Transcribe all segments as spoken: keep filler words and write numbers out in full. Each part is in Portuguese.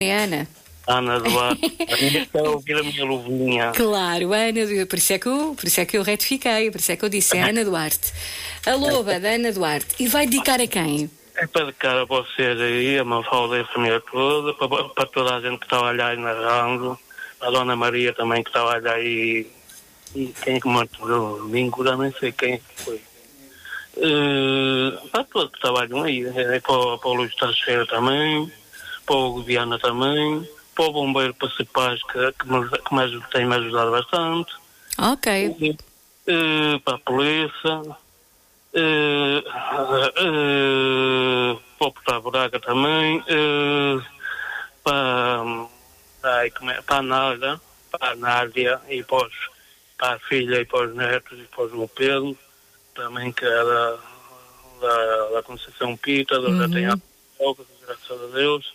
É Ana. Ana Duarte. A minha está a ouvir a minha luvinha. Claro, Ana, por isso, é que eu, por isso é que eu retifiquei, por isso é que eu disse, é Ana Duarte. A loba da Ana Duarte. E vai dedicar a quem? É para dedicar a vocês aí, a Mafalda e a família toda, para, para toda a gente que trabalha aí na rádio, a Dona Maria também que trabalha aí, e quem é que montou o domingo, já nem sei quem foi. Uh, para todos que trabalham aí, é, para, para o Luís Teixeira também, para o Gudiana também, para o bombeiro para ser paz que, que, me, que me, tem me ajudado bastante. Ok. Uh, para a polícia, uh, uh, para o Portal Braga também, uh, para, ai, como é, para a Nádia, para a Nádia e para, os, para a filha e para os netos e para o João Pedro, também que é da, da, da Conceição Pita, uhum. Já tem a graças a Deus.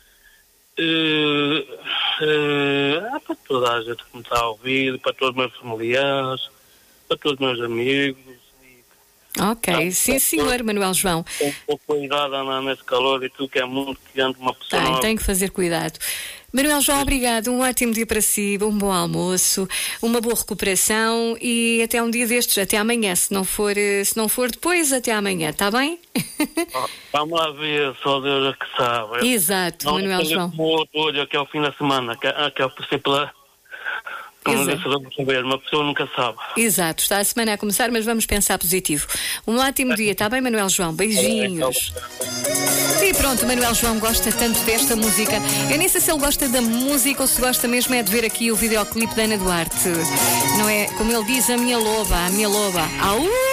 Uh, uh, para toda a gente que me está a ouvir, para todos os meus familiares, para todos os meus amigos. Ok, sim senhor, Manuel João. Tem um pouco cuidado a andar nesse calor e tudo que é muito quente, uma pessoa. Tem, não... tem que fazer cuidado. Manuel João, obrigado, um ótimo dia para si, um bom almoço, uma boa recuperação e até um dia destes, até amanhã, se não for, se não for depois, até amanhã, está bem? Ah, vamos lá ver, só Deus é que sabe. Exato, não, Manuel João. Não outro olho que é o fim da semana, que é, que é o princípio. Como disse, vamos saber, uma pessoa nunca sabe. Exato, está a semana a começar, mas vamos pensar positivo. Um ótimo dia, está bem, Manuel João? Beijinhos. E pronto, Manuel João gosta tanto desta música. Eu nem sei se ele gosta da música ou se gosta mesmo é de ver aqui o videoclipe da Ana Duarte. Não é, como ele diz, a minha loba, a minha loba. Au!